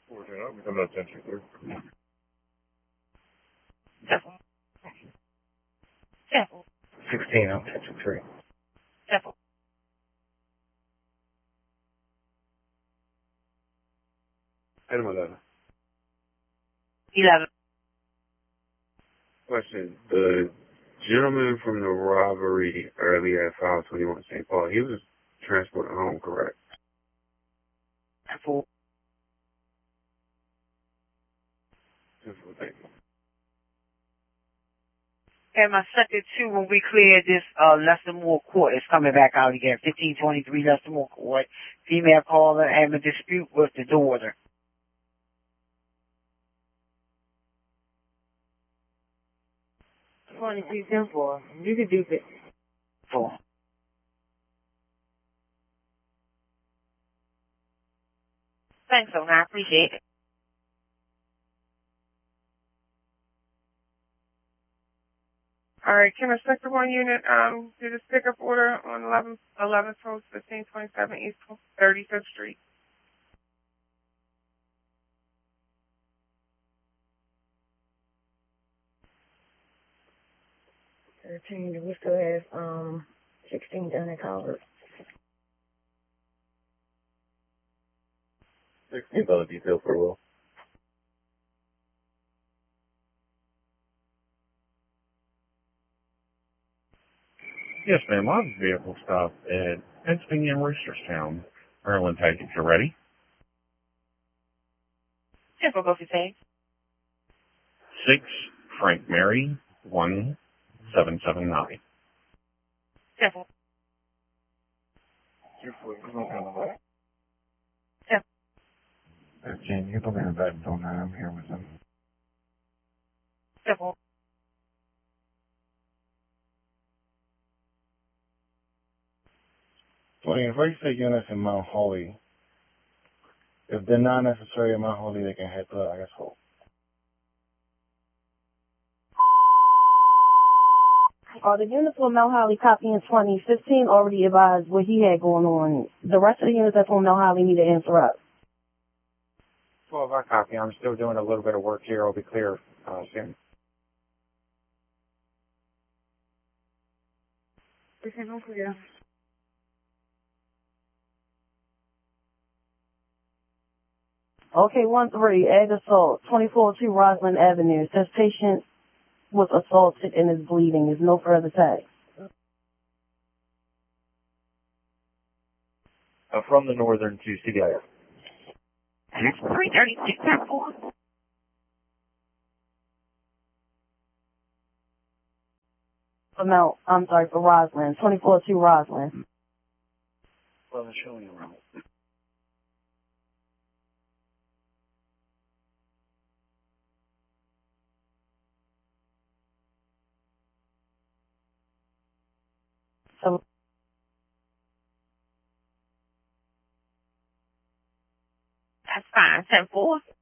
We come out 10-3. Careful. Careful. 16 on 10-3. Careful. Item 11. 11. Question. The gentleman from the robbery earlier at 521 St. Paul, he was transported home, correct? Careful. Thank you. And my second two, when we clear this, Lester Moore Court is coming back out again. 1523 Lester Moore Court. Female caller having a dispute with the daughter. 23-4. You can do it. 4. Thanks, Ona. I appreciate it. All right, can a Sector 1 unit do this pickup order on 11th Post, 1527 East 35th Street? 13. We still have 16 done at Calvert. 16 dollar detail for Will. Yes, ma'am. Our vehicle stopped at Pennsylvania and Roosterstown. Maryland, take it. You ready? Careful, both your things. 6 Frank Mary 1779. Careful. 13, you can believe that, don't I? I'm here with them. Careful. 20, if I say units in Mount Holly, if they're not necessary in Mount Holly, they can head to, I guess, Hope. The units for Mount Holly copy in 2015 already advised what he had going on. The rest of the units that's on Mount Holly need to answer up. 12, I copy. I'm still doing a little bit of work here. I'll be clear soon. This is clear. Okay, 1-3, egg assault, 2402 Roslyn Avenue. Says patient was assaulted and is bleeding. There's no further text. From the northern to CDIF. 336, careful. For Roslyn, 2402 Roslyn. Well, they're showing you around. So, That's fine. 10-4.